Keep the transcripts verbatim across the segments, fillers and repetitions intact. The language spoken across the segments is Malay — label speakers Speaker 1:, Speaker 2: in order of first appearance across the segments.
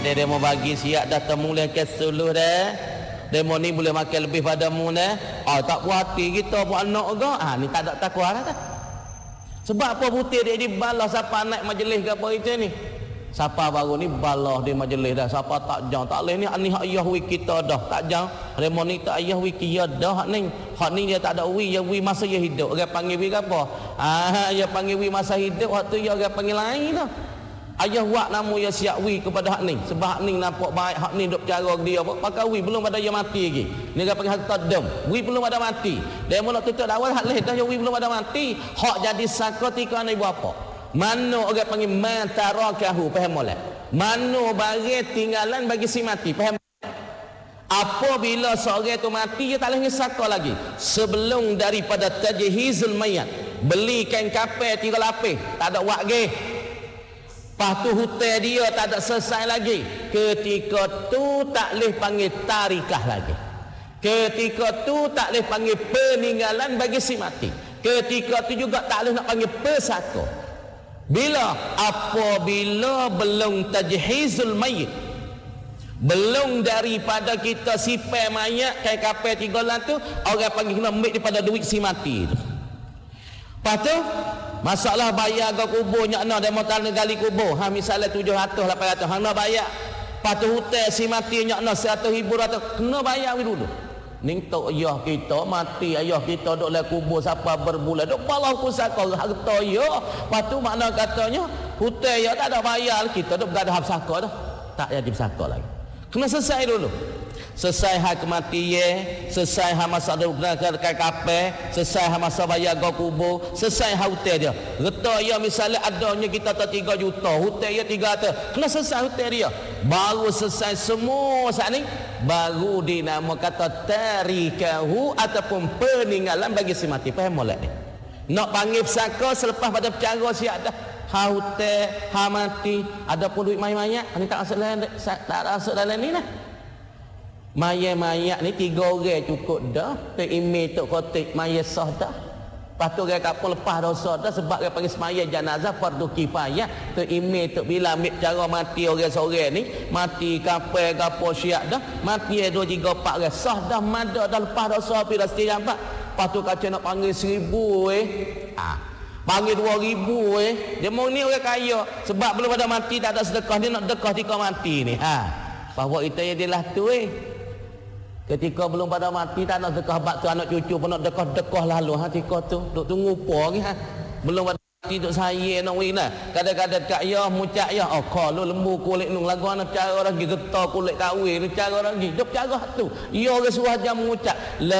Speaker 1: dia dia mau bagi siap dah temulih ke suluh dah. Demo ni boleh makan lebih pada mu dah. Oh tak puas hati kita buat anak ke. Ah ni tak ada takwa dah. Sebab apa putih dia dibalas siapa naik majlis ke apa itu ni. Siapa baru ni balas di majlis dah. Siapa tak jauh tak leh ni ni hak ayah wi kita dah. Tak jauh. Demo ni tak ayah wi kita dah hak ni. Hak ni dia tak ada wi, ya wi masa dia hidup. Orang panggil wi apa? Ah dia panggil wi masa hidup waktu dia orang panggil lain dah. Ayah buat nama ya siap wi kepada hak ni. Sebab hak ni nampak baik, hak ni duk cara dia apa? Pakai wi belum ada dia mati lagi. Ni dia panggil harta dam. Wi belum ada mati. Dia mula tutup awal hak leh dah ya wi belum ada mati. Hak jadi saka tika ni buat apa? Mano orang panggil matarakahu, faham molek? Mano bagi tinggalan bagi si mati, faham? Apabila seorang tu mati dia tak boleh saka lagi. Sebelum daripada tajhizul mayat, beli kain kafan tiga lapis, tak ada wak ge. Lepas tu hutang dia tak ada selesai lagi. Ketika tu tak boleh panggil tarikah lagi. Ketika tu tak boleh panggil peninggalan bagi si mati. Ketika tu juga tak boleh nak panggil pesaka. Bila? Apabila belum tajhizul mayit, belum daripada kita sipai mayat kain kapal tiga lan tu, orang panggil kena ambil daripada duit si mati tu. Lepas tu masalah bayar ke kubur nyakna demo tanah gali kubur. Ha misalnya tujuh ratus lapan ratus hang nak bayar. Lepas tu hutang si mati nyakna seratus ribu ratus kena bayar dulu. Ning tok ayah kita mati, ayah kita duk dalam kubur siapa berbulan duk balah pusaka harta ya. Lepas tu makna katanya hutang ya tak ada bayar, kita duk berada pusaka dah. Tak jadi pusaka lagi. Kena selesai dulu. Selesai hak kematian, selesai hak masa duk gunakan kapal, selesai hak masa bayar go kubur, selesai hak hutang dia. Reta ya misalnya adanya kita tak tiga juta, hutang ya tiga ratus. Kena selesai hutang dia. Baru selesai semua saat ni, baru dinamakan kata tarikahu ataupun peninggalan bagi si mati. Faham molek ni? Nak panggil pesaka selepas pada percara siap dah. Ha hutang, ha mati, ada pun duit mayat-mayat, ni tak masuk dalam tak masuk dalam ni lah. Mayat-mayat ni tiga orang cukup dah. Tok email tok kotik mayat sah dah. Lepas tu orang kapal lepas dosa dah sebab dia panggil semayat janazah fardu kifayah. Tok email tok bila ambil cara mati orang seorang ni, mati kapal kapal syiak dah, mati dua tiga empat orang sah dah mada dah lepas dosa pi dah setiap empat. Lepas tu kaca nak panggil seribu eh. Ah. Panggil dua ribu eh. Dia mau ni orang kaya sebab belum ada mati tak ada sedekah dia nak sedekah tika mati ni. Ha. Bahawa kita ya dia lah tu eh. Ketika belum pada mati tak nak sedekah bak tu anak cucu pun nak dekah-dekah lalu ha ketika tu duk tunggu apa lagi ha belum pada mati duk saya nak wina kadang-kadang kak ayah mucak ayah oh kalau lembu kulit nung lagu anak cara lagi getah kulit kahwin ni cara lagi duk cara tu ia orang suah jam mengucap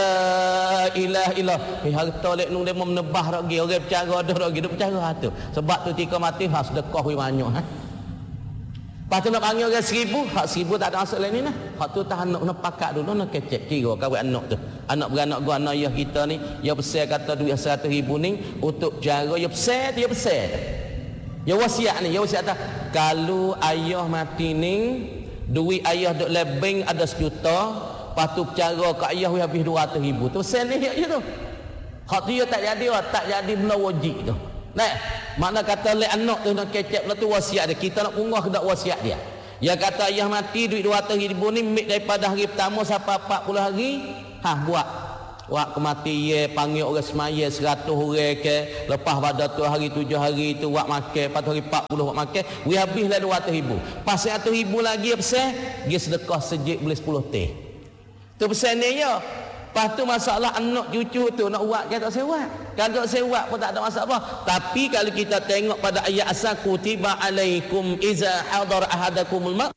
Speaker 1: la ilaha illallah eh harta lek nung demo menebah lagi orang cara dah lagi duk cara tu sebab tu ketika mati ha sedekah wi banyak ha. Lepas tu nak panggil orang seribu, hak seribu tak ada masuk lain ni lah. Hak tu tahan nak, nak pakat dulu, nak kecek kira kawan anak tu. Anak beranak gua anak ayah kita ni, dia besar kata duit seratus ribu ni, untuk cara, dia besar tu, dia besar. Dia wasiat ni, dia wasiat tak. Kalau ayah mati ni, duit ayah duk lebeng ada sejuta, lepas tu cara ke ayah habis dua ratus ribu. Tu besar ni dia tu. Hak tu dia tak jadi, tak jadi benda wajib tu. Nah, mana kata le anak tu nak kecek lah tu wasiat dia. Kita nak punggah kedak wasiat dia. Dia kata ayah mati duit dua ratus ribu ni mik daripada hari pertama sampai empat puluh hari. Ha buat. Buat kematian panggil orang semaya seratus orang ke. Lepas pada tu hari tujuh hari tu buat makan, pada hari empat puluh buat makan, we habislah dua ratus ribu. Pas seratus ribu lagi besar, dia sedekah sejik boleh sepuluh teh. Tu besar ni ya. Lepas tu masalah anak cucu tu nak buat ke tak sewat. Kalau tak sewat pun tak ada masalah. Tapi kalau kita tengok pada ayat asal kutiba alaikum iza hadar ahadakumul maut.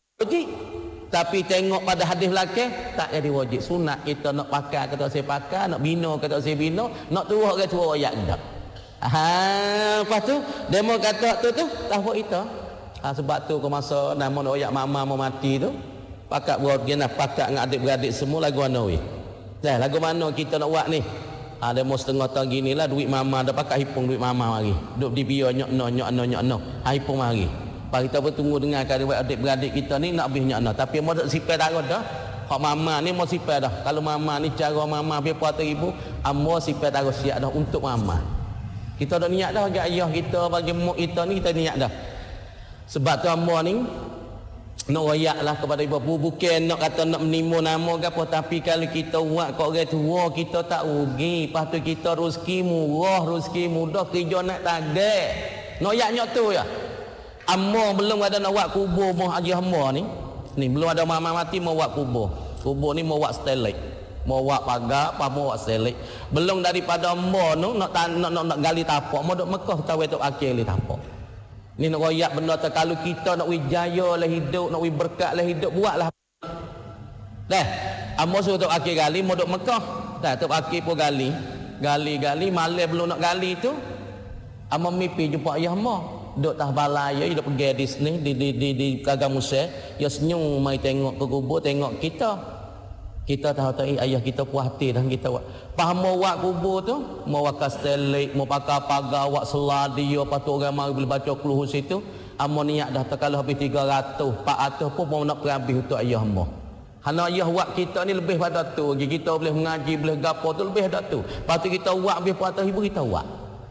Speaker 1: Tapi tengok pada hadis belakang tak jadi wajib. Sunat kita nak pakai ke tak saya pakai, nak bina ke tak saya bina, nak turun ke turun ayat dak. Ha, lepas tu demo kata tu tu tahu kita. Ha, sebab tu ke masa nama ayat mama mau mati tu, pakat buat gina pakat dengan adik-beradik semua lagu ana weh. Dah lagu mana kita nak buat ni? Ada ha, mau setengah tahun gini lah duit mama dah pakai hipung duit mama mari. Duk di bio nyok no nyok no nyok no. Ha hipung mari. Pak kita bertunggu dengan adik-beradik kita ni nak habis nyok no. Tapi mau tak sipai tak dah. Hak mama ni mau sipai dah. Kalau mama ni cara mama berapa ratus ribu, amo sipai tak siap dah untuk mama. Kita dah niat dah bagi ayah kita, bagi mak kita ni kita niat dah. Sebab tu amo ni nak royaklah kepada ibu bapa, bukan nak kata nak menimbun nama ke apa, tapi kalau kita buat kat orang tua kita tak rugi. Lepas tu kita rezeki murah, rezeki mudah, kerja nak tagak. Nak yaknya tu ya. Amma belum ada nak buat kubur mau haji hamba ni. Ni belum ada mama mati mau buat kubur. Kubur ni mau buat stelik. Mau buat pagar, apa mau buat stelik. Belum daripada amma tu nak nak nak, nak gali tapak, mau duk Mekah tahu tu akhir li tapak. Ni nak royak benda tu, kalau kita nak wijaya lah hidup, nak berkat lah hidup, buatlah. Dah, amo suruh tok akhir gali mau duk Mekah. Dah tok akhir pun gali. Gali-gali malam belum nak gali tu. Amo mimpi jumpa ayah amo. Duk tah balai ya, duk pergi di sini di di di di Kagang Musa. Ya senyum mai tengok ke kubur, tengok kita. Kita tahu tak ayah kita puas hati dah kita buat. Faham mau buat kubur tu, mau buat kastelik, mau pakai pagar, buat seladia, lepas tu orang mari boleh baca keluh situ. Amo niat dah tak kalau habis tiga ratus, empat ratus pun mau nak perhabis untuk ayah amo. Hana ayah buat kita ni lebih pada tu. Kita boleh mengaji, boleh gapo tu lebih pada tu. Lepas tu kita buat lebih pada ibu kita buat.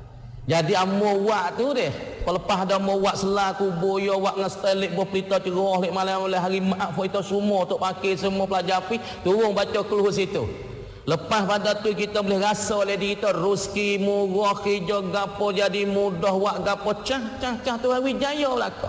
Speaker 1: Jadi amo buat tu deh. Lepas dah mau buat selah kubur, ya buat dengan stelik, buat pelita cerah, lek malam oleh hari maaf itu semua untuk pakai semua pelajar api, turun baca keluh situ. Lepas pada tu kita boleh rasa oleh diri kita rezeki murah, kerja gapo jadi mudah, buat gapo cah cah cah tu hari jaya belaka.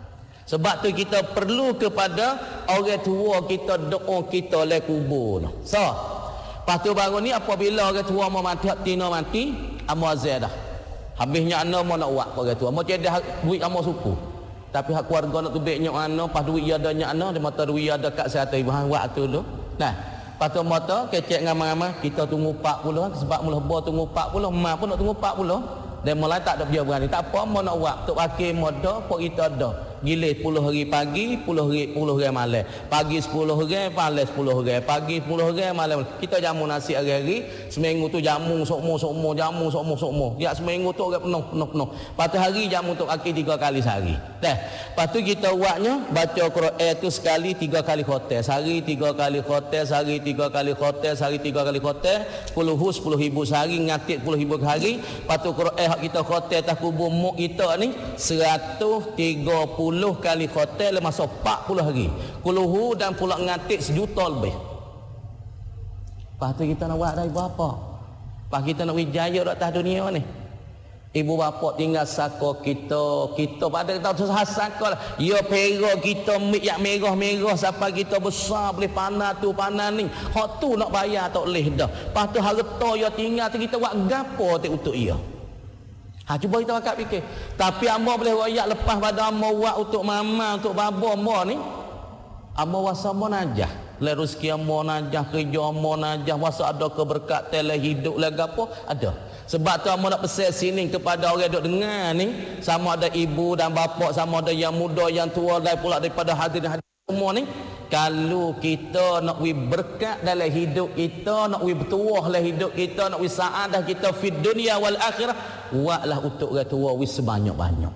Speaker 1: Sebab tu kita perlu kepada orang tua kita, doa kita le kubur. So, lepas tu baru ni apabila orang tua mau mati, tina mati, amo azan dah. Habisnya ana mau nak buat orang tua. Mau cedah duit amo suku. Tapi hak keluarga nak tubik nyok ana, pas duit ada nyok ana, dia mata duit ada kat satu ibu hang buat tu dulu. Nah, pas tu mata kecek ngama-ngama kita tunggu empat puluh sebab mula bo tunggu empat puluh, mak pun nak tunggu empat puluh. Dan mulai tak ada dia berani. Tak apa mau nak buat tok akhir moda pok kita ada. Gilis sepuluh hari pagi, sepuluh hari sepuluh hari malam. Pagi sepuluh hari, malam sepuluh hari. Pagi sepuluh hari, malam. Kita jamu nasi hari-hari. Seminggu tu jamu sokmo-sokmo, jamu sokmo-sokmo. Ya seminggu tu orang penuh penuh penuh. Lepas tu hari jamu tok akhir tiga kali sehari. Dah. Lepas tu kita buatnya baca Quran tu sekali tiga kali khotem. Sehari tiga kali khotem, sehari tiga kali khotem, sehari tiga kali khotem. sepuluh hu sepuluh ribu sehari, ngatik sepuluh ribu hari. Lepas tu Quran kita khotem atas kubur muk kita ni seratus tiga puluh kali khotem masa empat puluh hari. Kuluhu dan pula ngatik sejuta lebih. Lepas tu kita nak buat dah ibu bapa. Lepas kita nak wijaya kat atas dunia ni. Ibu bapa tinggal saka kita, kita pada tahu saka lah. Ya pera kita yak merah-merah sampai kita besar boleh panah tu panah ni. Hak tu nak bayar tak boleh dah. Lepas tu harta ya tinggal tu kita buat gapo tu untuk ia. Ha, cuba kita akak fikir. Tapi amba boleh royak lepas pada amba buat untuk mama, untuk baba amba ni. Amba wasa amba najah. Le rezeki amba najah, kerja amba najah, wasa ada keberkatan le hidup le gapo ada. Sebab tu amba nak pesan sini kepada orang duk dengar ni, sama ada ibu dan bapa, sama ada yang muda, yang tua dan pula daripada hadirin-hadirin semua ni. Kalau kita nak wi berkat dalam hidup kita, nak wi bertuah dalam hidup kita, nak wi saadah kita fid dunia wal akhirah, buatlah untuk orang tua wi sebanyak-banyak.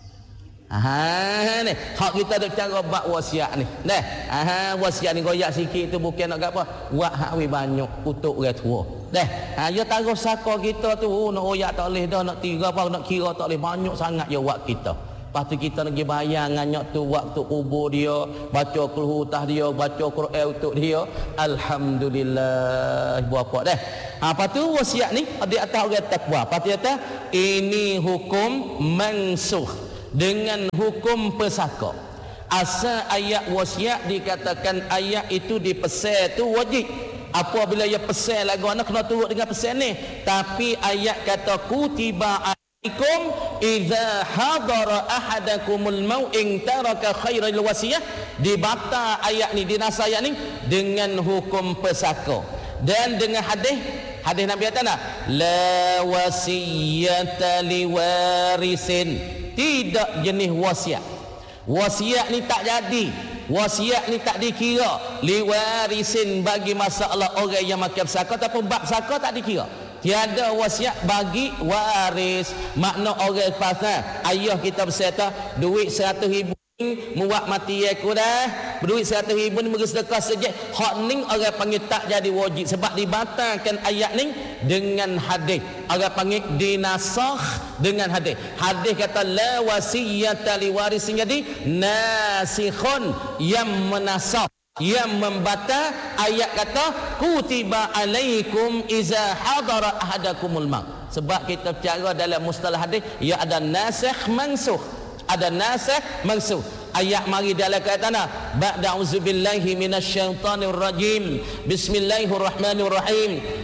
Speaker 1: Aha ni, hak kita ada cara bab wasiat ni. Nah, aha wasiat ni goyak sikit tu bukan nak apa, buat hak wi banyak untuk orang tua. Dah, ha ya taruh saka kita tu, oh, nak royak tak boleh dah, nak tiga apa, nak kira tak boleh, banyak sangat ya buat kita. Lepas tu kita nak bayar nganyok tu waktu kubur dia, baca keluh tah dia, baca Quran untuk dia. Alhamdulillah ibu bapa dah. Ha, lepas tu wasiat ni di atas orang takwa. Lepas tu kata ini hukum mansukh dengan hukum pesaka. Asal ayat wasiat dikatakan ayat itu dipesan tu wajib. Apabila ia pesan lagu anak kena turut dengan pesan ni. Tapi ayat kata kutiba Kum idza hadara ahadakumul maut in taraka khairal wasiyah, dibata ayat ni, dinas ayat ni dengan hukum pesaka dan dengan hadis hadis Nabi kata nak la wasiyata liwarisin, tidak jenis wasiat. Wasiat ni tak jadi, wasiat ni tak dikira liwarisin bagi masalah orang yang makan pesaka ataupun bab pesaka tak dikira. Tiada wasiat bagi waris. Makna orang pasal ayah kita berserta duit seratus ribu muak mati aku dah berduit seratus ribu ni bagi sedekah sejak hak ning orang panggil tak jadi wajib sebab dibatalkan ayat ni dengan hadis. Orang panggil dinasakh dengan hadis. Hadis kata la wasiyata liwarisin, jadi nasikhun yang menasakh, yang membatal. Ayat kata kutiba alaikum iza hadara ahadakumul maut. Sebab kita bicara dalam mustalah hadis ia ada nasikh mansukh, ada nasikh mansukh. Ayat mari dalam kaitannya ba'da auzubillahi minasyaitonir rajim bismillahirrahmanirrahim